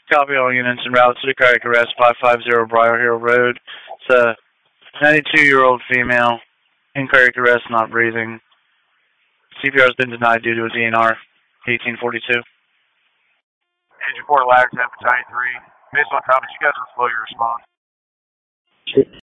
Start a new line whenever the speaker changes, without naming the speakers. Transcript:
Copy all units en route to the cardiac arrest 550 Briar Hill Road. It's a 92-year-old female in cardiac arrest, not breathing. CPR has been denied due to a DNR 1842.
Engine 4 lag, temperature 93. Based on comments, you guys will slow your response.